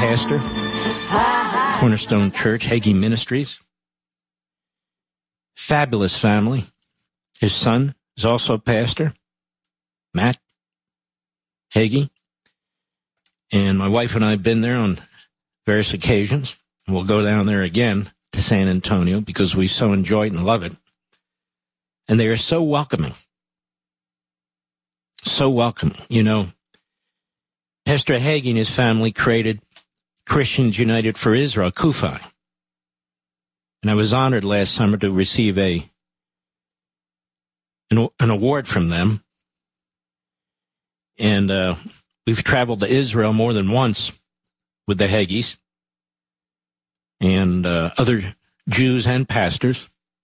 pastor, Cornerstone Church, Hagee Ministries. Fabulous family. His son is also a pastor, Matt Hagee. And my wife and I have been there on various occasions. We'll go down there again to San Antonio because we so enjoy it and love it. And they are so welcoming. So welcoming. You know, Pastor Hagee and his family created Christians United for Israel, CUFI. And I was honored last summer to receive an award from them. And we've traveled to Israel more than once with the Hagees and other Jews and pastors.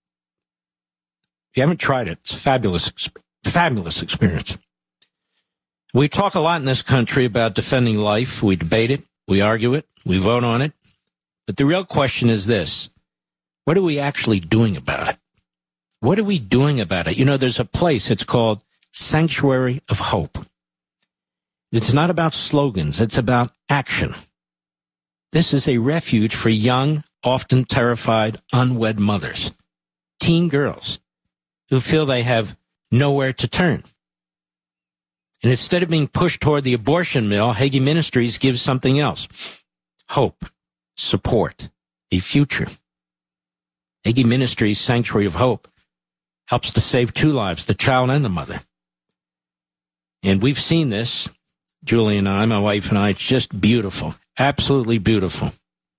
If you haven't tried it, it's a fabulous experience. We talk a lot in this country about defending life. We debate it, we argue it, we vote on it. But the real question is this: what are we actually doing about it? What are we doing about it? You know, there's a place, it's called Sanctuary of Hope. It's not about slogans, it's about action. This is a refuge for young, often terrified, unwed mothers, teen girls who feel they have nowhere to turn. And instead of being pushed toward the abortion mill, Hagee Ministries gives something else: hope, support, a future. Hagee Ministries' Sanctuary of Hope helps to save 2 lives, the child and the mother. And we've seen this, Julie and I, my wife and I. It's just beautiful, absolutely beautiful.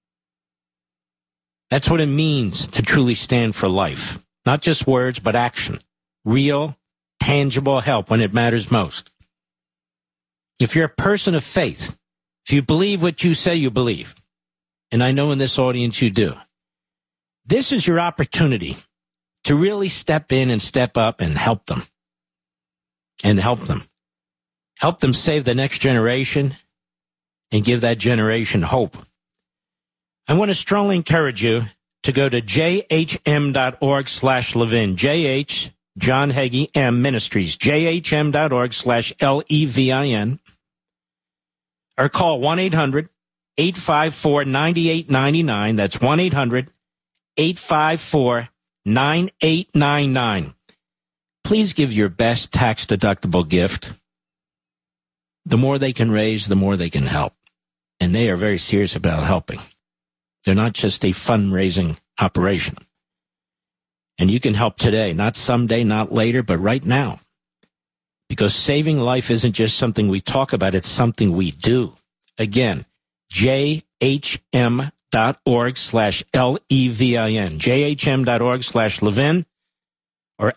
That's what it means to truly stand for life. Not just words, but action. Real, tangible help when it matters most. If you're a person of faith, if you believe what you say you believe, and I know in this audience you do, this is your opportunity to really step in and step up and help them. And help them. Help them save the next generation and give that generation hope. I want to strongly encourage you to go to jhm.org/Levin, JH, John Hagee M Ministries, jhm.org/LEVIN, or call 1-800-854-9899. That's 1-800-854-9899. Please give your best tax-deductible gift. The more they can raise, the more they can help. And they are very serious about helping. They're not just a fundraising operation. And you can help today, not someday, not later, but right now. Because saving life isn't just something we talk about, it's something we do. Again, jhm.org/LEVIN, jhm.org/Levin, or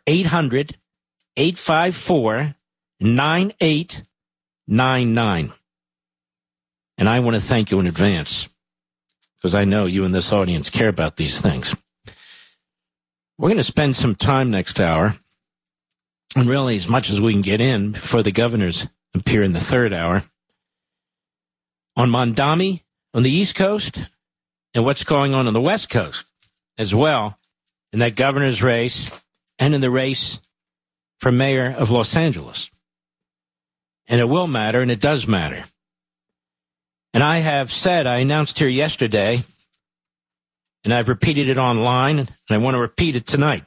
800-854-9899. And I want to thank you in advance, because I know you in this audience care about these things. We're going to spend some time next hour, and really as much as we can get in before the governors appear in the third hour, on Mondami on the East Coast and what's going on the West Coast as well in that governor's race and in the race for mayor of Los Angeles. And it will matter, and it does matter. And I have said, I announced here yesterday, and I've repeated it online, and I want to repeat it tonight.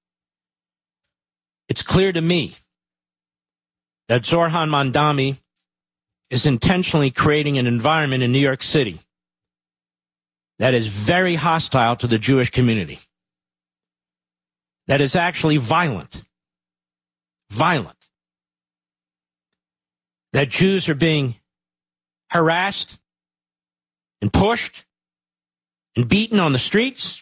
It's clear to me that Zohran Mondami is intentionally creating an environment in New York City that is very hostile to the Jewish community, that is actually violent, that Jews are being harassed and pushed and beaten on the streets,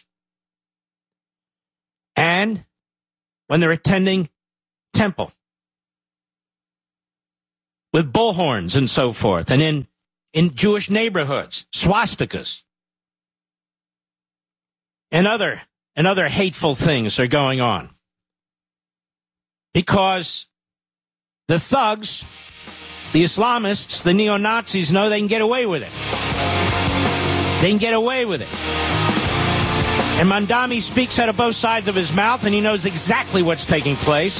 and when they're attending temple, with bullhorns and so forth, and in Jewish neighborhoods, swastikas, and other hateful things are going on. Because the thugs, the Islamists, the neo-Nazis know they can get away with it. They can get away with it. And Mondami speaks out of both sides of his mouth, and he knows exactly what's taking place.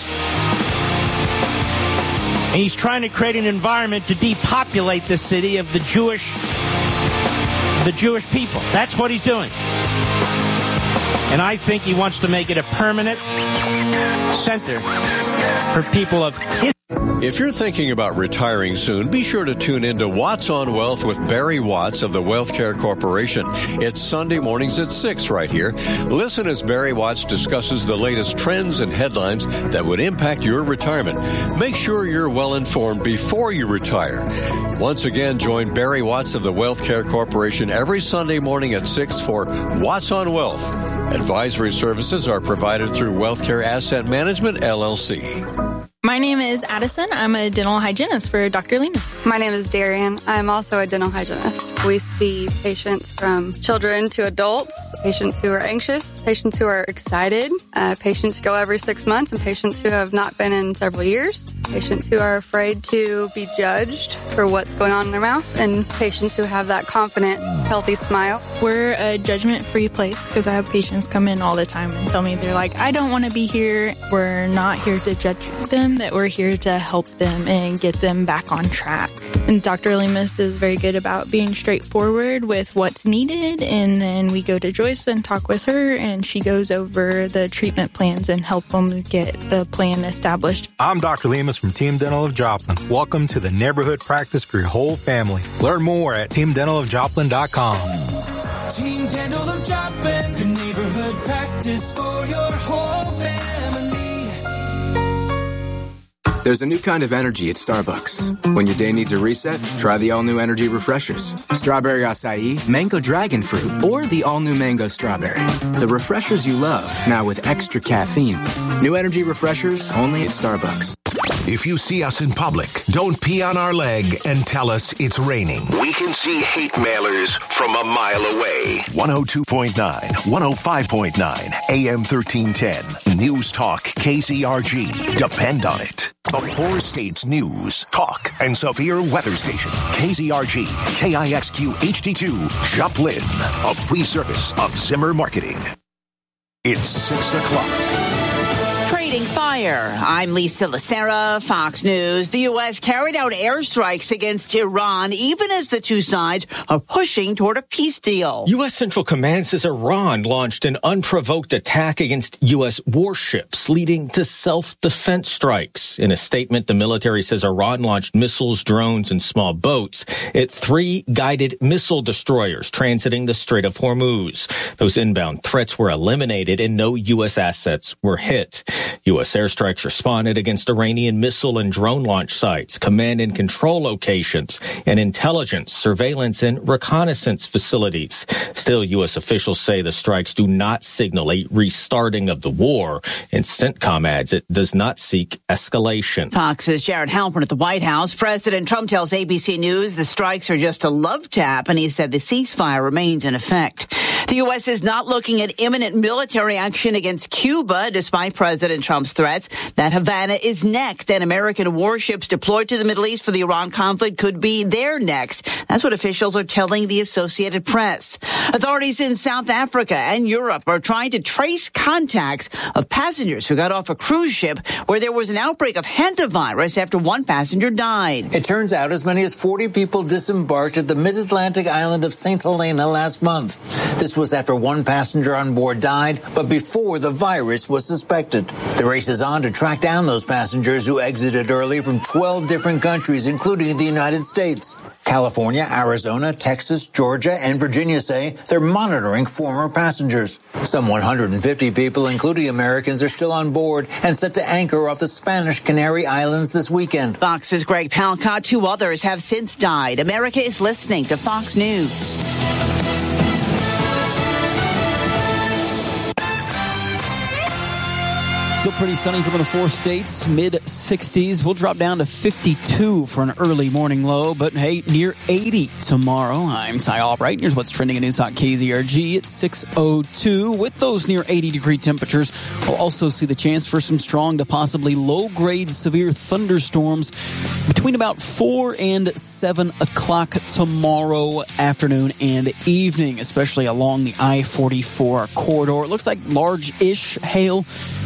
And he's trying to create an environment to depopulate the city of the Jewish the Jewish people. That's what he's doing. And I think he wants to make it a permanent center for people of his. If you're thinking about retiring soon, be sure to tune in to Watts on Wealth with Barry Watts of the WealthCare Corporation. It's Sunday mornings at 6 right here. Listen as Barry Watts discusses the latest trends and headlines that would impact your retirement. Make sure you're well informed before you retire. Once again, join Barry Watts of the WealthCare Corporation every Sunday morning at 6 for Watts on Wealth. Advisory services are provided through WealthCare Asset Management, LLC. My name is Addison. I'm a dental hygienist for Dr. Lemus. My name is Darian. I'm also a dental hygienist. We see patients from children to adults, patients who are anxious, patients who are excited, patients who go every 6 months, and patients who have not been in several years, patients who are afraid to be judged for what's going on in their mouth, and patients who have that confident, healthy smile. We're a judgment-free place because I have patients come in all the time and tell me they're like, I don't want to be here. We're not here to judge them, that we're here to help them and get them back on track. And Dr. Lemus is very good about being straightforward with what's needed, and then we go to Joyce and talk with her, and she goes over the treatment plans and help them get the plan established. I'm Dr. Lemus from Team Dental of Joplin. Welcome to the neighborhood practice for your whole family. Learn more at teamdentalofjoplin.com. Team Dental of Joplin, the neighborhood practice for your whole family. There's a new kind of energy at Starbucks. When your day needs a reset, try the all-new energy refreshers. Strawberry acai, mango dragon fruit, or the all-new mango strawberry. The refreshers you love, now with extra caffeine. New energy refreshers only at Starbucks. If you see us in public, don't pee on our leg and tell us it's raining. We can see hate mailers from a mile away. 102.9, 105.9, AM 1310. News Talk KZRG. Depend on it. The 4 states news, talk, and severe weather station. KZRG, KIXQ HD2, Joplin. A free service of Zimmer Marketing. It's 6 o'clock. Trading fire. I'm Lisa Lacera, Fox News. The U.S. carried out airstrikes against Iran, even as the two sides are pushing toward a peace deal. U.S. Central Command says Iran launched an unprovoked attack against U.S. warships, leading to self-defense strikes. In a statement, the military says Iran launched missiles, drones, and small boats at 3 guided missile destroyers transiting the Strait of Hormuz. Those inbound threats were eliminated and no U.S. assets were hit. U.S. airstrikes responded against Iranian missile and drone launch sites, command and control locations, and intelligence, surveillance, and reconnaissance facilities. Still, U.S. officials say the strikes do not signal a restarting of the war, and CENTCOM adds it does not seek escalation. Fox's Jared Halpern at the White House. President Trump tells ABC News the strikes are just a love tap, and he said the ceasefire remains in effect. The U.S. is not looking at imminent military action against Cuba, despite President Trump's threats that Havana is next, and American warships deployed to the Middle East for the Iran conflict could be there next. That's what officials are telling the Associated Press. Authorities in South Africa and Europe are trying to trace contacts of passengers who got off a cruise ship where there was an outbreak of hantavirus after one passenger died. It turns out as many as 40 people disembarked at the mid-Atlantic island of St. Helena last month. This was after one passenger on board died, but before the virus was suspected. The race is on to track down those passengers who exited early from 12 different countries, including the United States. California, Arizona, Texas, Georgia, and Virginia say they're monitoring former passengers. Some 150 people, including Americans, are still on board and set to anchor off the Spanish Canary Islands this weekend. Fox's Greg Palcott. 2 others have since died. America is listening to Fox News. Still pretty sunny from the 4 states, mid-60s. We'll drop down to 52 for an early morning low, but hey, near 80 tomorrow. I'm Cy Albright. Here's what's trending in News Talk KZRG at 6:02. With those near 80-degree temperatures, we'll also see the chance for some strong to possibly low-grade severe thunderstorms between about 4 and 7 o'clock tomorrow afternoon and evening, especially along the I-44 corridor. It looks like large-ish hail and some gusts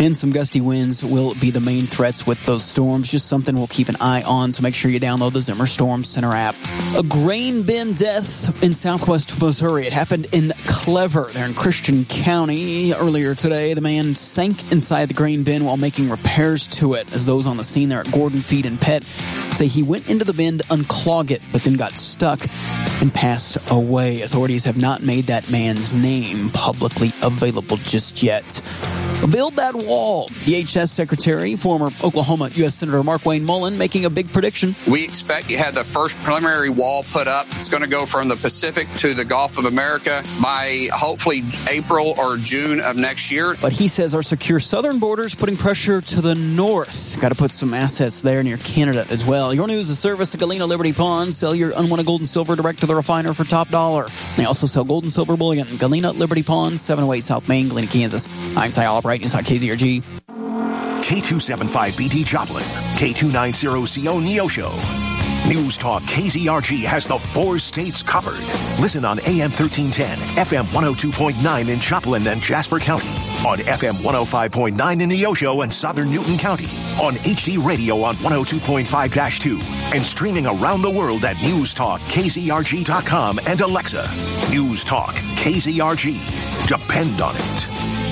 gusty winds will be the main threats with those storms. Just something we'll keep an eye on, so make sure you download the Zimmer Storm Center app. A grain bin death in southwest Missouri. It happened in Clever, there in Christian County. Earlier today, the man sank inside the grain bin while making repairs to it. As those on the scene there at Gordon Feed and Pet say, he went into the bin to unclog it, but then got stuck and passed away. Authorities have not made that man's name publicly available just yet. Build that wall. DHS Secretary, former Oklahoma U.S. Senator Mark Wayne Mullen, making a big prediction. We expect to have the first preliminary wall put up. It's going to go from the Pacific to the Gulf of America by hopefully April or June of next year. But he says our secure southern borders putting pressure to the north. Got to put some assets there near Canada as well. Your news is service to Galena Liberty Pond. Sell your unwanted gold and silver direct to the refiner for top dollar. They also sell gold and silver bullion. Galena Liberty Pond, 708 South Main, Galena, Kansas. I'm Cy Albright, News on KZRG. K275BT Joplin, K290CO Neosho. News Talk KZRG has the 4 states covered. Listen on AM 1310, FM 102.9 in Joplin and Jasper County, on FM 105.9 in Neosho and Southern Newton County, on HD Radio on 102.5-2, and streaming around the world at newstalkkzrg.com and Alexa. News Talk KZRG. Depend on it.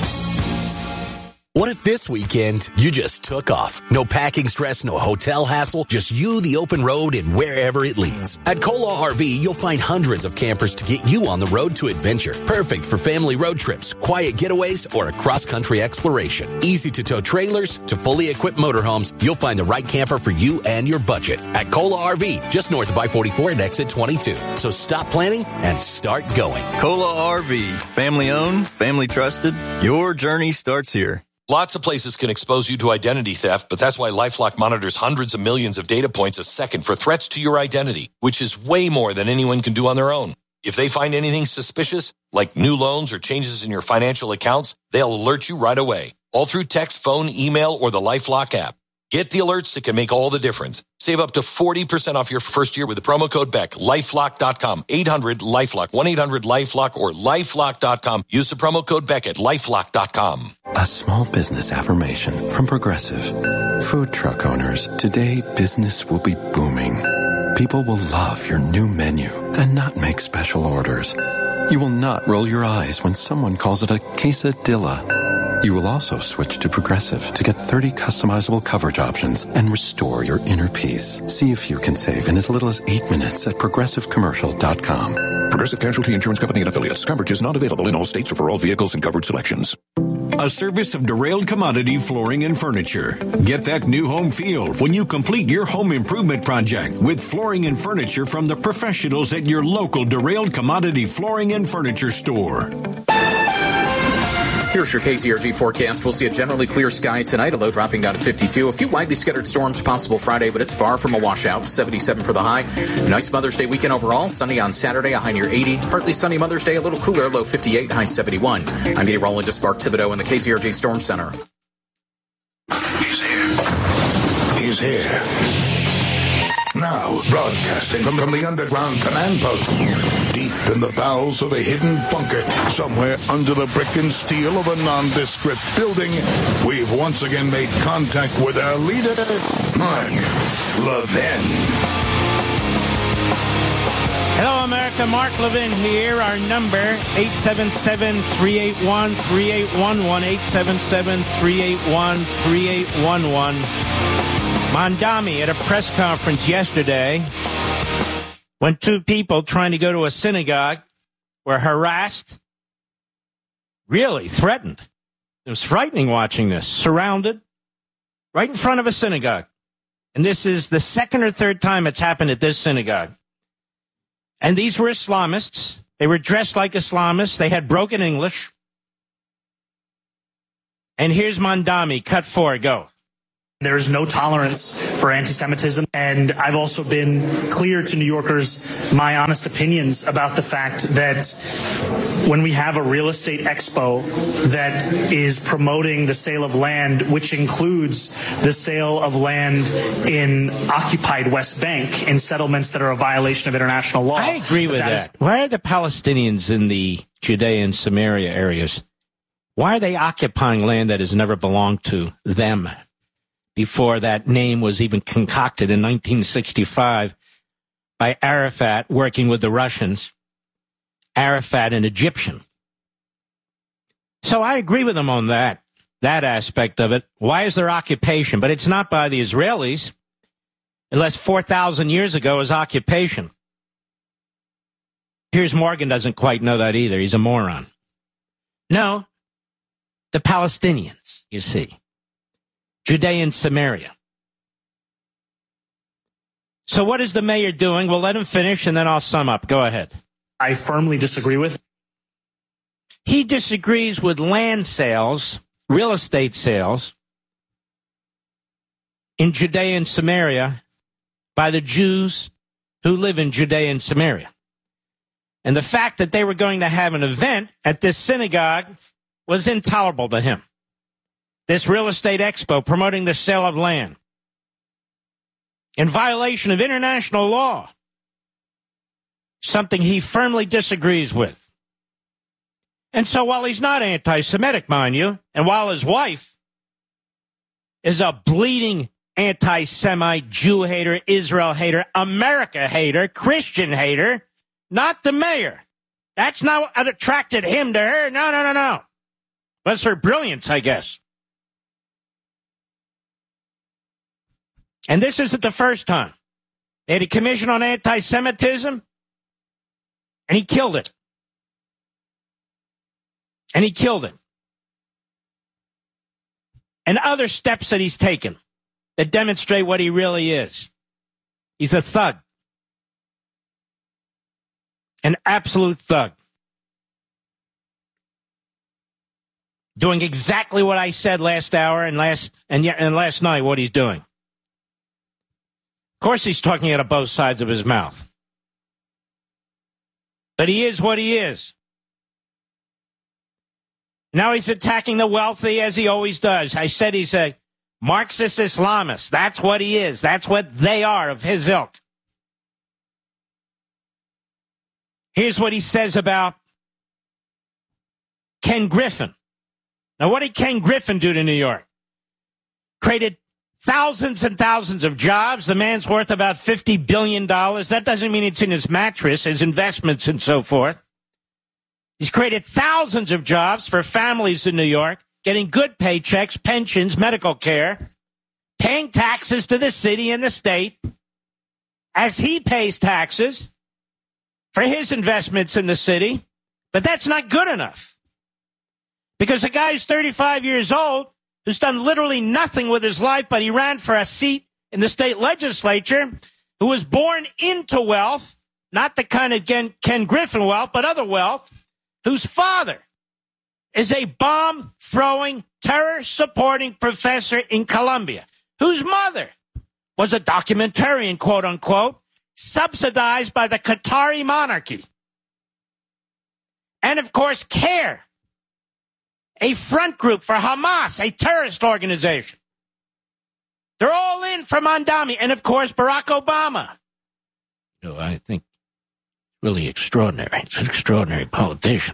What if this weekend you just took off? No packing stress, no hotel hassle, just you, the open road, and wherever it leads. At Cola RV, you'll find hundreds of campers to get you on the road to adventure. Perfect for family road trips, quiet getaways, or a cross-country exploration. Easy to tow trailers to fully equipped motorhomes, you'll find the right camper for you and your budget. At Cola RV, just north of I-44 and exit 22. So stop planning and start going. Cola RV, family owned, family trusted. Your journey starts here. Lots of places can expose you to identity theft, but that's why LifeLock monitors hundreds of millions of data points a second for threats to your identity, which is way more than anyone can do on their own. If they find anything suspicious, like new loans or changes in your financial accounts, they'll alert you right away, all through text, phone, email, or the LifeLock app. Get the alerts that can make all the difference. Save up to 40% off your first year with the promo code BECK. LifeLock.com, 800-LifeLock, 1-800-LifeLock, or LifeLock.com. Use the promo code BECK at LifeLock.com. A small business affirmation from Progressive. Food truck owners, today business will be booming. People will love your new menu and not make special orders. You will not roll your eyes when someone calls it a quesadilla. You will also switch to Progressive to get 30 customizable coverage options and restore your inner peace. See if you can save in as little as 8 minutes at ProgressiveCommercial.com. Progressive Casualty Insurance Company and Affiliates. Coverage is not available in all states or for all vehicles and coverage selections. A service of Derailed Commodity Flooring and Furniture. Get that new home feel when you complete your home improvement project with flooring and furniture from the professionals at your local Derailed Commodity Flooring and Furniture store. Here's your KZRG forecast. We'll see a generally clear sky tonight, a low dropping down to 52. A few widely scattered storms possible Friday, but it's far from a washout. 77 for the high. Nice Mother's Day weekend overall. Sunny on Saturday, a high near 80. Partly sunny Mother's Day, a little cooler, low 58, high 71. I'm meteorologist Mark Thibodeau in the KZRG Storm Center. He's here. He's here. Now, broadcasting from the underground command post, deep in the bowels of a hidden bunker, somewhere under the brick and steel of a nondescript building, we've once again made contact with our leader, Mark Levin. Hello, America. Mark Levin here. Our number, 877-381-3811, 877-381-3811. Mondami at a press conference yesterday when 2 people trying to go to a synagogue were harassed, really threatened. It was frightening watching this, surrounded right in front of a synagogue. And this is the second or third time it's happened at this synagogue. And these were Islamists. They were dressed like Islamists. They had broken English. And here's Mondami, cut 4, go. There's no tolerance for anti-Semitism, and I've also been clear to New Yorkers my honest opinions about the fact that when we have a real estate expo that is promoting the sale of land, which includes the sale of land in occupied West Bank in settlements that are a violation of international law. I agree with that. Why are the Palestinians in the Judea and Samaria areas Why are they occupying land that has never belonged to them before that name was even concocted in 1965 by Arafat working with the Russians? Arafat, an Egyptian. So I agree with them on that aspect of it. Why is there occupation? But it's not by the Israelis, unless 4,000 years ago was occupation. Piers Morgan doesn't quite know that either. He's a moron. No, the Palestinians, you see. Judea and Samaria. So what is the mayor doing? We'll let him finish and then I'll sum up. Go ahead. I firmly disagree with. He disagrees with land sales, real estate sales in Judea and Samaria by the Jews who live in Judea and Samaria. And the fact that they were going to have an event at this synagogue was intolerable to him. This real estate expo promoting the sale of land in violation of international law, something he firmly disagrees with. And so while he's not anti-Semitic, mind you, and while his wife is a bleeding anti-Semite, Jew hater, Israel hater, America hater, Christian hater, not the mayor. That's not what attracted him to her. No. That's her brilliance, I guess. And this isn't the first time. They had a commission on anti-Semitism, and he killed it. And other steps that he's taken that demonstrate what he really is. He's a thug. An absolute thug. Doing exactly what I said last hour and last night, what he's doing. Of course, he's talking out of both sides of his mouth. But he is what he is. Now he's attacking the wealthy as he always does. I said he's a Marxist Islamist. That's what he is. That's what they are of his ilk. Here's what he says about Ken Griffin. Now, what did Ken Griffin do to New York? Created thousands and thousands of jobs. The man's worth about $50 billion. That doesn't mean it's in his mattress, his investments and so forth. He's created thousands of jobs for families in New York, getting good paychecks, pensions, medical care, paying taxes to the city and the state as he pays taxes for his investments in the city. But that's not good enough. Because the guy's 35 years old, who's done literally nothing with his life, but he ran for a seat in the state legislature, who was born into wealth, not the kind of Ken Griffin wealth, but other wealth, whose father is a bomb-throwing, terror-supporting professor in Columbia, whose mother was a documentarian, quote-unquote, subsidized by the Qatari monarchy. And, of course, CARE, a front group for Hamas, a terrorist organization. They're all in for Mandami. And, of course, Barack Obama. I think really extraordinary. It's an extraordinary politician.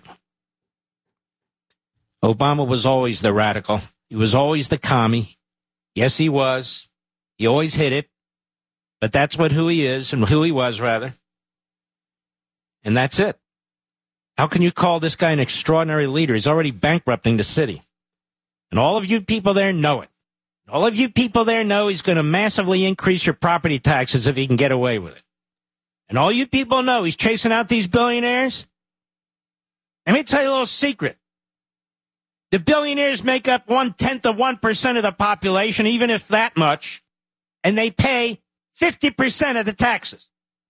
Obama was always the radical. He was always the commie. Yes, he was. He always hit it. But that's who he is, and who he was, rather. And that's it. How can you call this guy an extraordinary leader? He's already bankrupting the city. And all of you people there know it. All of you people there know he's going to massively increase your property taxes if he can get away with it. And all you people know he's chasing out these billionaires. Let me tell you a little secret. The billionaires make up 1/10 of 1% of the population, even if that much, and they pay 50% of the taxes.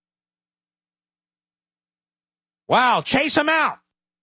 Wow, chase them out.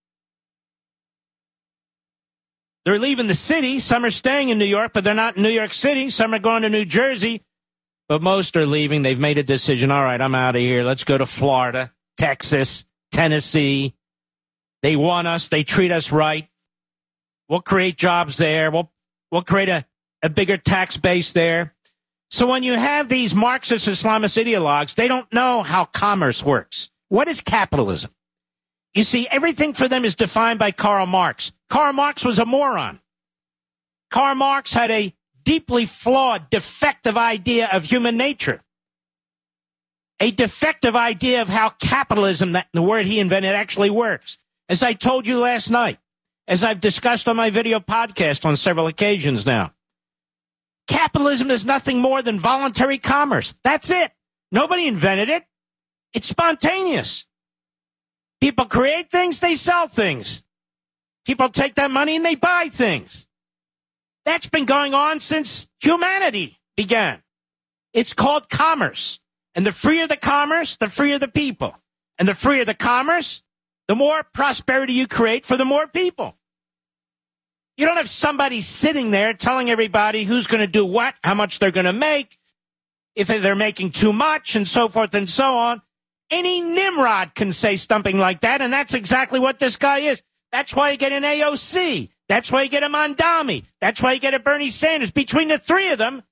They're leaving the city. Some are staying in New York, but they're not in New York City. Some are going to New Jersey, but most are leaving. They've made a decision. All right, I'm out of here. Let's go to Florida, Texas, Tennessee. They want us. They treat us right. We'll create jobs there. We'll create a bigger tax base there. So when you have these Marxist Islamist ideologues, they don't know how commerce works. What is capitalism? You see, everything for them is defined by Karl Marx. Karl Marx was a moron. Karl Marx had a deeply flawed, defective idea of human nature. A defective idea of how capitalism, that the word he invented, actually works. As I told you last night, as I've discussed on my video podcast on several occasions now, capitalism is nothing more than voluntary commerce. That's it. Nobody invented it. It's spontaneous. People create things, they sell things. People take that money and they buy things. That's been going on since humanity began. It's called commerce. And the freer the commerce, the freer the people. And the freer the commerce, the more prosperity you create for the more people. You don't have somebody sitting there telling everybody who's going to do what, how much they're going to make, if they're making too much, and so forth and so on. Any Nimrod can say something like that, and that's exactly what this guy is. That's why you get an AOC. That's why you get a Mondami. That's why you get a Bernie Sanders. Between the three of them,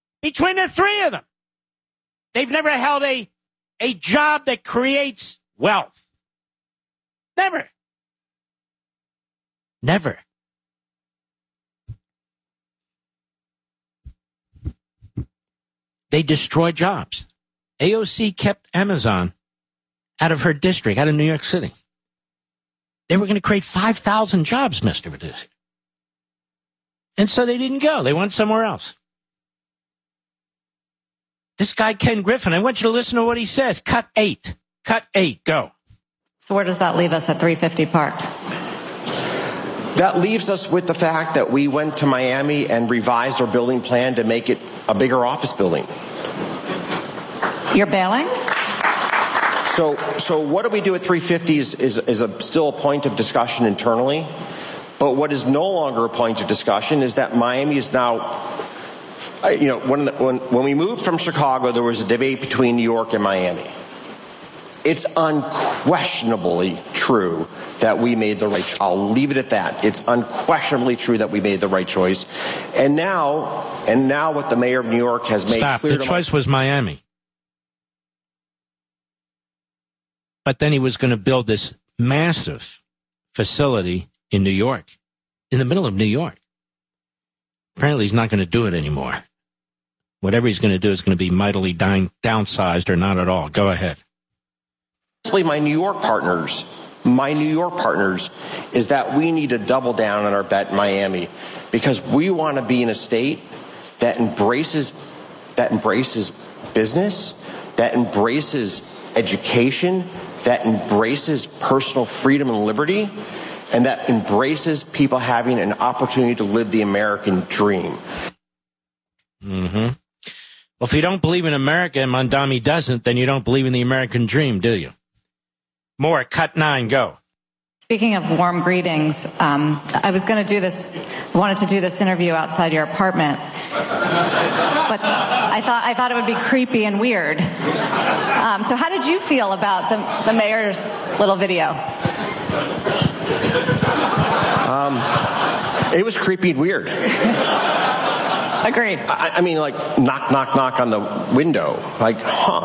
they've never held a job that creates wealth. Never. Never. They destroy jobs. AOC kept Amazon out of her district, out of New York City. They were going to create 5,000 jobs, Mr. Producer. And so they didn't go. They went somewhere else. This guy, Ken Griffin, I want you to listen to what he says. Cut 8. Cut 8. Go. So where does that leave us at 350 Park? That leaves us with the fact that we went to Miami and revised our building plan to make it a bigger office building. You're bailing? So what do we do at 350 is still a point of discussion internally. But what is no longer a point of discussion is that Miami is now, when we moved from Chicago, there was a debate between New York and Miami. It's unquestionably true that we made the right choice. I'll leave it at that. It's unquestionably true that we made the right choice. And now what the mayor of New York has made clear to the choice was Miami. But then he was going to build this massive facility in New York, in the middle of New York. Apparently he's not going to do it anymore. Whatever he's going to do is going to be mightily downsized or not at all. Go ahead. My New York partners is that we need to double down on our bet in Miami because we want to be in a state that embraces business, that embraces education, that embraces personal freedom and liberty, and that embraces people having an opportunity to live the American dream. Mm-hmm. Well, if you don't believe in America and Mondami doesn't, then you don't believe in the American dream, do you? More, cut 9, go. Speaking of warm greetings, I was going to do this, wanted to do this interview outside your apartment, but I thought it would be creepy and weird. So how did you feel about the mayor's little video? It was creepy and weird. Agreed. I mean, like, knock on the window. Like,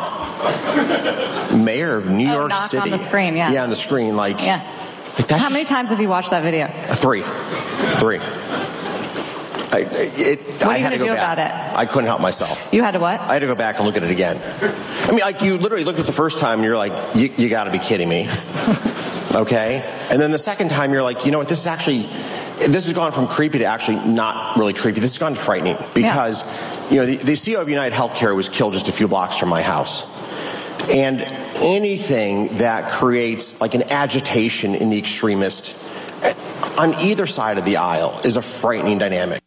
Mayor of New York knock City. On the screen, yeah. Yeah, on the screen, like. Yeah. How many times have you watched that video? 3. What are you going to do about it? I couldn't help myself. You had to what? I had to go back and look at it again. I mean, like, you literally looked at the first time and you're like, you got to be kidding me. Okay? And then the second time you're like, you know what, this has gone from creepy to actually not really creepy. This has gone frightening because, the CEO of United Healthcare was killed just a few blocks from my house. And anything that creates like an agitation in the extremist on either side of the aisle is a frightening dynamic.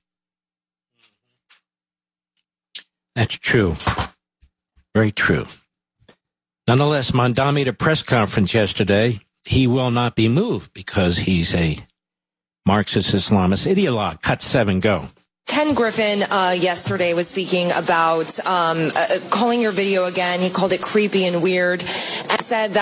That's true. Very true. Nonetheless, Mondami at a press conference yesterday, he will not be moved because he's a Marxist Islamist ideologue. Cut 7, go. Ken Griffin yesterday was speaking about calling your video again. He called it creepy and weird and said that